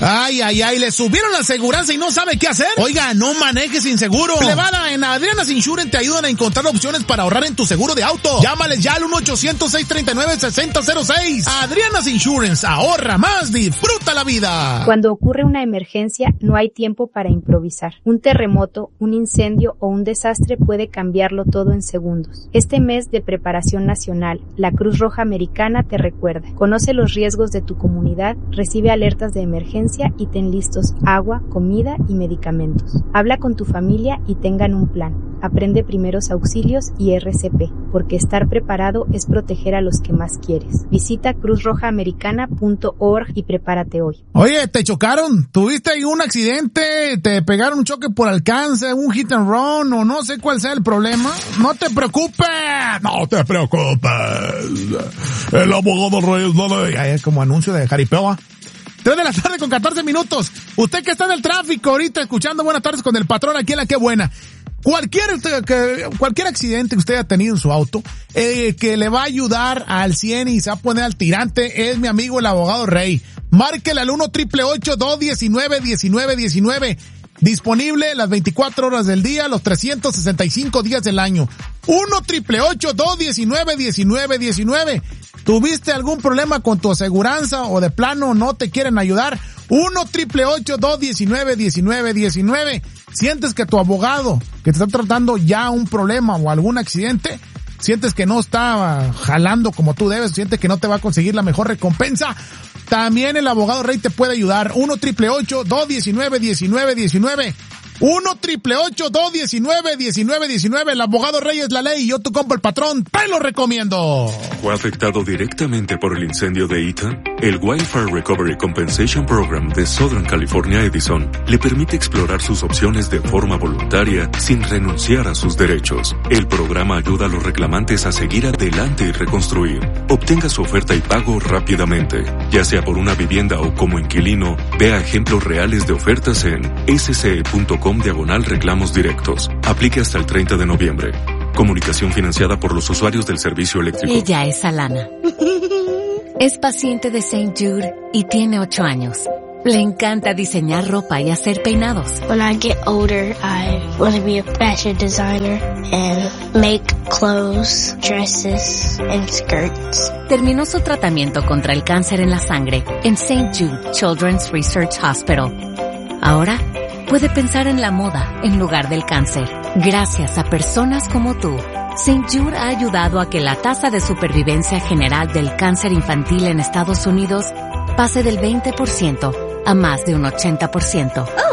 Ay, le subieron la aseguranza y no sabe qué hacer. Oiga, no maneje sin seguro. Plebada, en Adriana's Insurance te ayudan a encontrar opciones para ahorrar en tu seguro de auto. Llámales ya al 1-800-639-6006. Adriana's Insurance, ahorra más, disfruta la vida. Cuando ocurre una emergencia, no hay tiempo para improvisar. Un terremoto, un incendio o un desastre puede cambiarlo todo en segundos. Este mes de preparación nacional, la Cruz Roja Americana te recuerda. Conoce los riesgos de tu comunidad, recibe alertas de emergencia y ten listos agua, comida y medicamentos. Habla con tu familia y tengan un plan. Aprende primeros auxilios y RCP, porque estar preparado es proteger a los que más quieres. Visita cruzrojaamericana.org y prepárate hoy. Oye, ¿te chocaron? ¿Tuviste ahí un accidente? ¿Te pegaron un choque por alcance, un hit and run o no sé cuál sea el problema? No te preocupes. No te preocupes. El abogado Reyes no le... Es como anuncio de jaripeo. 3 de la tarde con 14 minutos. Usted que está en el tráfico ahorita escuchando Buenas Tardes con el Patrón aquí en La Qué Buena. Cualquier accidente que usted haya tenido en su auto, que le va a ayudar al 100 y se va a poner al tirante, es mi amigo el abogado Rey. Márquele al 1-888-219-1919. Disponible las 24 horas del día, los 365 días del año. 1-888-219-1919. ¿Tuviste algún problema con tu aseguranza o de plano no te quieren ayudar? 1-888-219-1919. ¿Sientes que tu abogado, que te está tratando ya un problema o algún accidente, sientes que no está jalando como tú debes, sientes que no te va a conseguir la mejor recompensa? También el abogado Rey te puede ayudar. 1-888-219-1919. 1-888-219-1919. El abogado Rey es la ley y yo tu compa el patrón te lo recomiendo. ¿Fue afectado directamente por el incendio de Ethan? El Wildfire Recovery Compensation Program de Southern California Edison le permite explorar sus opciones de forma voluntaria sin renunciar a sus derechos. El programa ayuda a los reclamantes a seguir adelante y reconstruir. Obtenga su oferta y pago rápidamente. Ya sea por una vivienda o como inquilino, vea ejemplos reales de ofertas en sce.com/reclamos directos. Aplique hasta el 30 de noviembre. Comunicación financiada por los usuarios del servicio eléctrico. Ella es Alana. Es paciente de St. Jude y tiene 8 años. Le encanta diseñar ropa y hacer peinados. When I get older, I want to be a fashion designer and make clothes, dresses, and skirts. Terminó su tratamiento contra el cáncer en la sangre en St. Jude Children's Research Hospital. Ahora puede pensar en la moda en lugar del cáncer. Gracias a personas como tú, St. Jude ha ayudado a que la tasa de supervivencia general del cáncer infantil en Estados Unidos pase del 20% a más de un 80%.